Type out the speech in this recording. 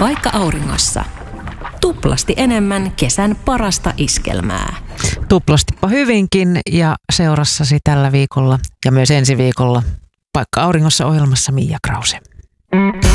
Paikka auringossa. Tuplasti enemmän kesän parasta iskelmää. Tuplastipa hyvinkin ja seurassasi tällä viikolla ja myös ensi viikolla Paikka auringossa -ohjelmassa Mia Krause.